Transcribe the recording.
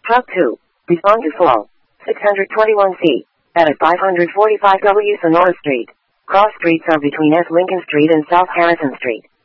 Truck 2, respond to fall. 621C, at 545 W Sonora Street. Cross streets are between S. Lincoln Street and South Harrison Street.